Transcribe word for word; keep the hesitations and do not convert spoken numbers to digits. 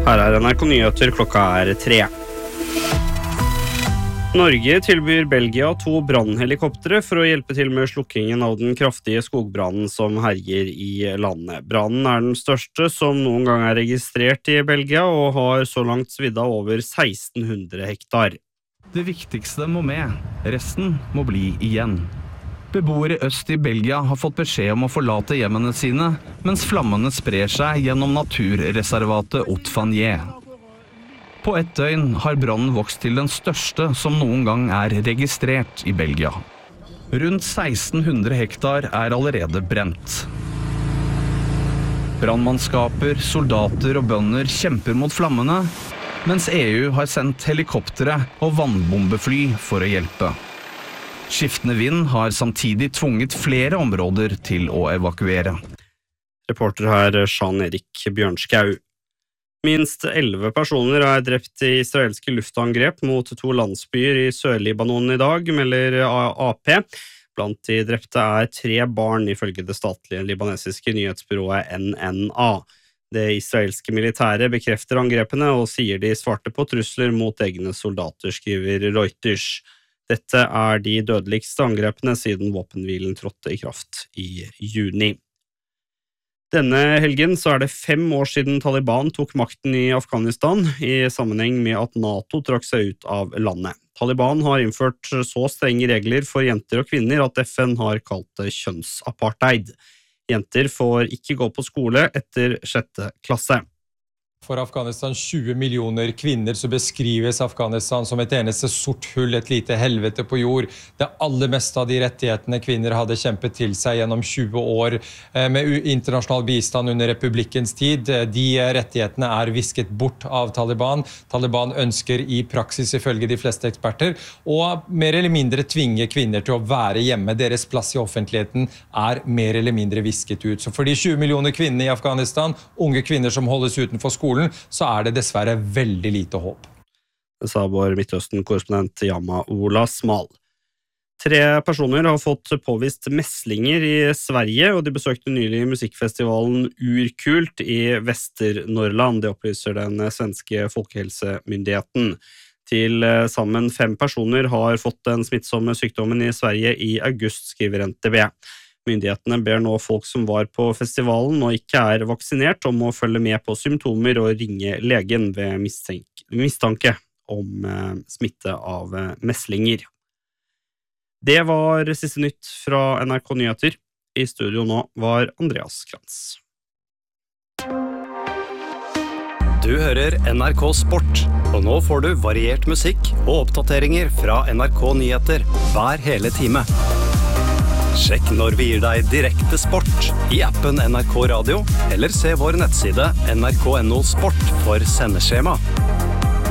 Her er N R K Nyheter, klokka er tre. Norge tilbyr Belgia to brannhelikoptere for å hjelpe til med slukkingen av den kraftige skogbrannen som herjer i landet. Brannen er den største som noen gang er registrert i Belgia, og har så langt svidd av over seksten hundre hektar. Det viktigste må med, resten må bli igjen. Beboere øst i Belgia har fått beskjed om å forlate hjemmene sine, mens flammene sprer seg gjennom naturreservatet Haute-Fagnes. På ett døgn har brannen vokst til den største som noen gang er registrert i Belgia. Rundt seksten hundre hektar er allerede brent. Brannmannskaper, soldater og bønder kjemper mot flammene, mens E U har sendt helikoptere og vannbombefly for å hjelpe. Skiftende vind har samtidig tvunget flere områder til å evakuere. Reporter her Jean-Erik Bjørnskau. Minst elleve personer er drept i israelske luftangrep mot to landsbyer i Sør-Libanon i dag, melder A P. Blant de drepte er tre barn, ifølge det statlige libanesiske nyhetsbyrået N N A. Det israelske militæret bekrefter angrepene og sier de svarte på trusler mot egne soldater, skriver Reuters. Dette er de dødeligste angrepene siden våpenhvilen trådte i kraft i juni. Denne helgen så er det fem år siden Taliban tok makten i Afghanistan, i sammenheng med at NATO trakk seg ut av landet. Taliban har innført så strenge regler for jenter og kvinner at F N har kalt det kjønnsapartheid. Jenter får ikke gå på skole etter sjette klasse. For Afghanistan tjue millioner kvinner så beskrives Afghanistan som et eneste sort hull, et lite helvete på jord. Det aller meste av de rettighetene kvinner hadde kjempet til seg gjennom tjue år med internasjonal bistand under republikkens tid. De rettighetene er visket bort av Taliban. Taliban ønsker i praksis, ifølge de fleste eksperter, å mer eller mindre tvinge kvinner til å være hjemme. Deres plass i offentligheten er mer eller mindre visket ut. Så for de tjue millioner kvinnene i Afghanistan, unge kvinner som holdes utenfor skolen, så er det dessverre veldig lite håp. Det sa vår Midtøsten-korrespondent Yama Ola Smal. Tre personer har fått påvist meslinger i Sverige, og de besøkte nylig musikkfestivalen Urkult i Vester-Norrland. Det opplyser den svenske folkehelsemyndigheten. Til sammen fem personer har fått den smittsomme sykdommen i Sverige i august, skriver N T B. Myndighetene ber nå folk som var på festivalen og ikke er vaksinert om å følge med på symptomer og ringe legen ved mistanke om smitte av meslinger. Det var siste nytt fra N R K Nyheter. I studio nå var Andreas Krantz. Du hører N R K Sport, og nå får du variert musikk og oppdateringer fra N R K Nyheter hver hele time. Sjekk når vi gir deg direkte sport i appen N R K Radio, eller se vår nettside N R K punktum N O Sport for sendeskjema.